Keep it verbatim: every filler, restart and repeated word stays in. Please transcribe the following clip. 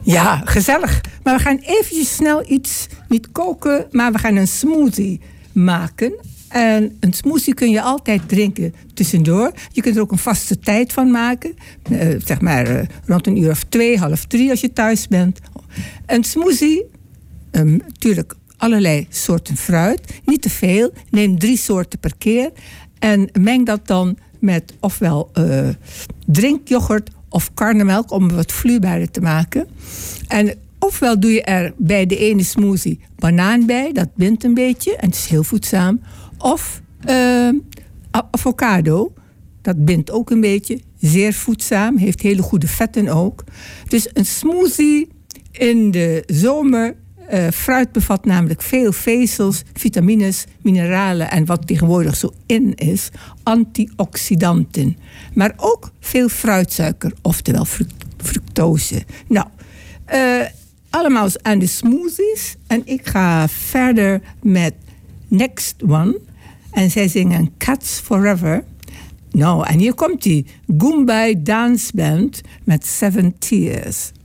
Ja, gezellig. Maar we gaan eventjes snel iets, niet koken, maar we gaan een smoothie maken. En een smoothie kun je altijd drinken tussendoor. Je kunt er ook een vaste tijd van maken. Uh, zeg maar uh, rond een uur of twee, half drie als je thuis bent. Een smoothie, natuurlijk um, allerlei soorten fruit. Niet te veel. Neem drie soorten per keer. En meng dat dan met ofwel uh, drinkyoghurt of karnemelk om het wat vloeibaarder te maken. En ofwel doe je er bij de ene smoothie banaan bij. Dat bindt een beetje en het is heel voedzaam. Of uh, avocado. Dat bindt ook een beetje. Zeer voedzaam. Heeft hele goede vetten ook. Dus een smoothie in de zomer. Uh, fruit bevat namelijk veel vezels, vitamines, mineralen en wat tegenwoordig zo in is, antioxidanten. Maar ook veel fruitsuiker, oftewel fructose. Nou, uh, allemaal aan de smoothies. En ik ga verder met Next One. En zij zingen Cats Forever. Nou, en hier komt die Goombay Dance Band met Seven Tears.